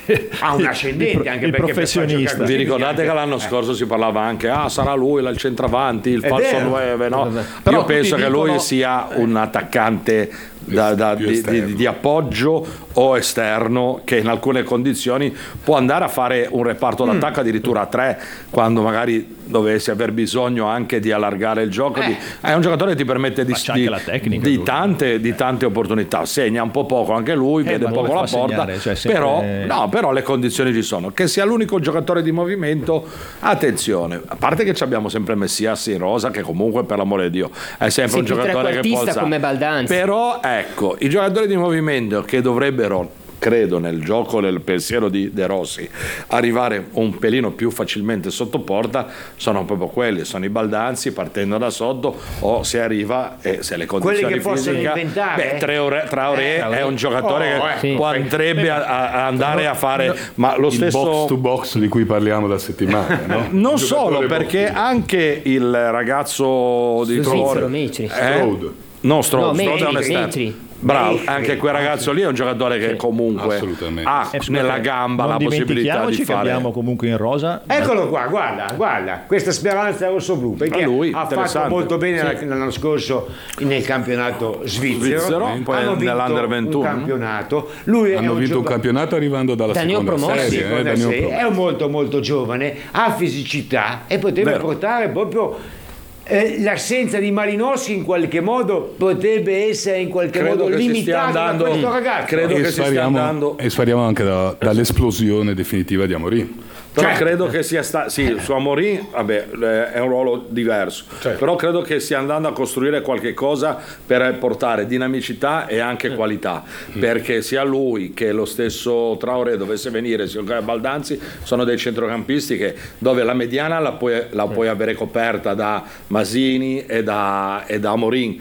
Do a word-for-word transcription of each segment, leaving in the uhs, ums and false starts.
ha un ascendente anche il perché professionista. per Vi ricordate anche, che l'anno eh. scorso si parlava anche ah sarà lui il centravanti, il È falso vero. nove, no? Però Io tutti penso che lui dicono- sia un attaccante da, da- più di, esterno. di- di appoggio o esterno che in alcune condizioni può andare a fare un reparto d'attacco addirittura a tre quando magari dovessi aver bisogno anche di allargare il gioco. Eh. Di- è un giocatore che ti permette di, Ma c'ha di- anche la tecnica, di lui. tante, di tante opportunità, segna un po' poco anche lui, Eh, vede ma dove poco la fa porta, segnare? Cioè, sempre- però, no, però le condizioni ci sono. Che sia l'unico giocatore di movimento, attenzione, a parte che ci abbiamo sempre Messias in rosa che comunque per l'amore di Dio è sempre Sì, un più giocatore che trequartista può come Baldanzi. però ecco i giocatori di movimento che dovrebbero, credo nel gioco del pensiero di De Rossi, arrivare un pelino più facilmente sotto porta sono proprio quelli, sono i Baldanzi partendo da sotto o se arriva e se le Quelli condizioni che possono fisiche inventare, beh, eh? Traoré, Traoré Eh, è un giocatore oh, che eh, potrebbe a- a andare a fare ma lo Il stesso box to box di cui parliamo da settimane, no? non Il solo giocatore perché box to box. anche il ragazzo di Svizzero, Troore Metri. eh? Strode. no Strode, No, Strode è un Metri, esterno. Metri. Bravo, Metri. anche quel ragazzo lì è un giocatore che comunque Assolutamente. ha Eh, nella gamba non la possibilità dimentichiamoci di che fare abbiamo comunque in rosa Eccolo qua, guarda, guarda, questa speranza rosso-blu, perché A lui, ha fatto interessante. molto bene l'anno scorso nel campionato svizzero, Svizzero, poi hanno vinto nell'Under ventuno. un campionato, lui è Hanno un vinto un gioca- campionato arrivando dalla Da seconda neopromosso. serie, eh, seconda da serie, neopromosso. è un molto molto giovane, ha fisicità e potrebbe Vero. portare proprio eh, l'assenza di Malinowski in qualche modo potrebbe essere in qualche Credo modo che si stia limitata da andando- questo ragazzo. credo E che si stia spariamo, andando- e spariamo anche da- dall'esplosione definitiva di Amorim. però Certo. credo che sia sta- sì, su Amorim vabbè eh, è un ruolo diverso Certo. però credo che stia andando a costruire qualche cosa per portare dinamicità e anche qualità perché sia lui che lo stesso Traoré dovesse venire sia Baldanzi sono dei centrocampisti che dove la mediana la puoi, la puoi avere coperta da Masini e da, e da Amorim.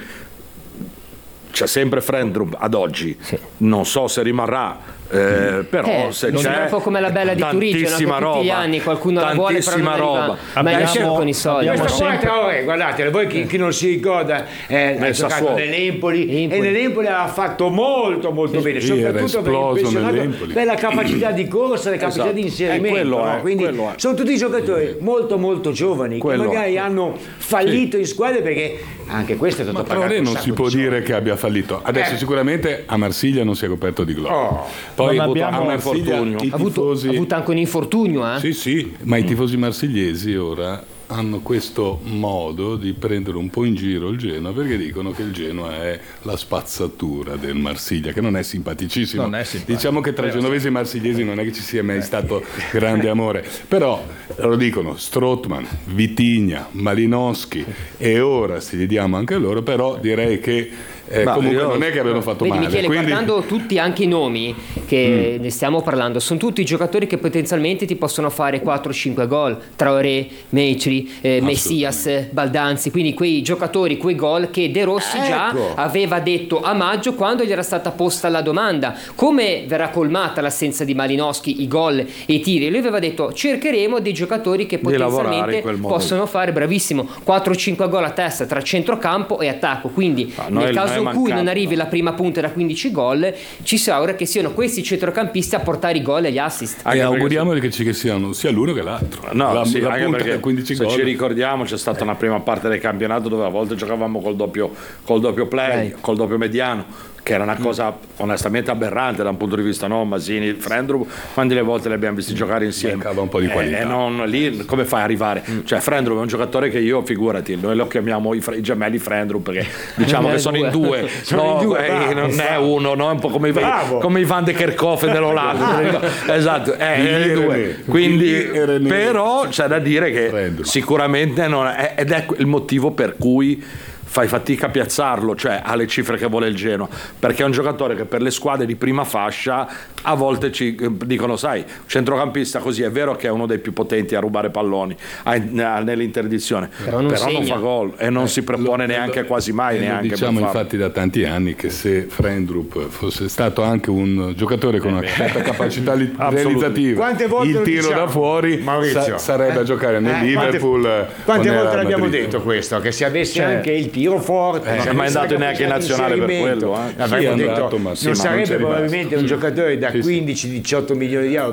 C'è sempre Frendrup ad oggi, non so se rimarrà, eh, però Eh, se non c'è è un po' come la bella di Turigio, no? Che tantissima tutti gli roba, anni qualcuno la vuole, però non tantissima arriva roba. mai Abbiamo- nessuno con i soldi. abbiamo Questo qua è sempre- Traoré, guardate, voi chi, chi non si ricorda eh, ha Nel giocato Sassuolo. nell'Empoli Empoli. e nell'Empoli ha fatto molto molto bene, sì, era soprattutto per esploso impressionato nell'Empoli. per la capacità di corsa, le capacità Esatto. di inserimento, Eh, quello no? è, Quindi quello è. sono tutti giocatori molto molto giovani Quello che magari è. hanno fallito in squadre perché anche questo è stato Ma pagato Traoré un non sacco si può di soldi. dire che abbia fallito. Adesso Eh. sicuramente a Marsiglia non si è coperto di gloria. Oh. Poi Non a abbiamo un Marsiglia infortunio. i Ha avuto, tifosi... ha avuto anche un infortunio, eh? Sì, sì, ma i tifosi marsigliesi ora hanno questo modo di prendere un po' in giro il Genoa perché dicono che il Genoa è la spazzatura del Marsiglia, che non è simpaticissimo. Non è simpatico. Diciamo che tra genovesi e marsigliesi non è che ci sia mai stato grande amore, però lo dicono Strootman, Vitigna, Malinowski e ora se gli diamo anche loro, però direi che eh, Ma comunque io- non è che abbiano fatto Vedi male. Michele, quindi... guardando tutti anche i nomi che ne stiamo parlando, sono tutti giocatori che potenzialmente ti possono fare quattro cinque gol. Traoré, Metri, eh, Messias, Baldanzi, quindi quei giocatori, quei gol che De Rossi già Ecco. aveva detto a maggio quando gli era stata posta la domanda come verrà colmata l'assenza di Malinowski, i gol e i tiri. Lui aveva detto cercheremo dei giocatori che Di lavorare in potenzialmente quel modo. possono fare, bravissimo, quattro cinque gol a testa tra centrocampo e attacco, quindi Ah, noi- nel caso noi in cui mancato, non arrivi no? la prima punta da quindici gol, ci si augura che siano questi centrocampisti a portare i gol e gli assist. Anche E perché auguriamoli che ci che siano sia l'uno che l'altro. No, la, sì, la anche punta perché da quindici se gol. ci ricordiamo c'è stata una prima parte del campionato dove a volte giocavamo col doppio, col doppio play, Play. col doppio mediano, che era una cosa onestamente aberrante da un punto di vista no, Masini, Frendrup, quante le volte li abbiamo visti giocare insieme. Mancava un po' di qualità. Eh, e non, lì come fai a arrivare? Cioè Frendrup è un giocatore che io, figurati, noi lo chiamiamo i, fre- i gemelli Frendrup perché diciamo che sono in due, Sono no, in due, eh, bravo, non è bravo. uno, no? È un po' come i, Bravo. come i Van de Kerkhoff dell'Olanda. Esatto, eh, Billy eh, e due. René. Quindi, Billy e René. però c'è da dire che Frendrup. sicuramente non è, ed è il motivo per cui fai fatica a piazzarlo, cioè alle cifre che vuole il Genoa, perché è un giocatore che per le squadre di prima fascia a volte ci eh, dicono, sai, centrocampista così è vero che è uno dei più potenti a rubare palloni a- nell'interdizione, Però non segna. fa gol e non si propone Lo- neanche lo- quasi mai e lo neanche diciamo per farlo. infatti da tanti anni che se Frendrup fosse stato anche un giocatore con una certa capacità li- realizzativa, Quante volte il lo tiro diciamo? da fuori Maurizio, sa- sarebbe eh? a giocare nel Eh, Liverpool. Quante, o quante nel volte Real l'abbiamo Madrid. detto questo? Che se avesse Cioè, anche il tiro forte, non se è mai avesse andato la neanche in capacità di nazionale per inserimento, quello, eh. avremmo Sì, è detto, andato, ma sì, non ma non sarebbe c'è rimasto. probabilmente un giocatore da Sì, sì. quindici diciotto milioni di euro